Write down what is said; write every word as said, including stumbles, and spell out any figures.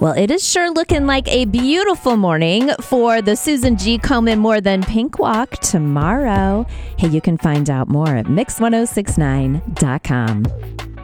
Well, it is sure looking like a beautiful morning for the Susan G. Komen More Than Pink Walk tomorrow. Hey, you can find out more at mix ten sixty-nine dot com.